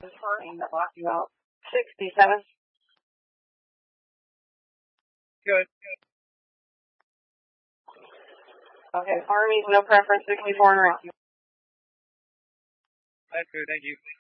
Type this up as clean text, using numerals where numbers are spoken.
is hurting that locked you out. 67. Good. Okay, Army's no preference, 64 and around. That's good, thank you.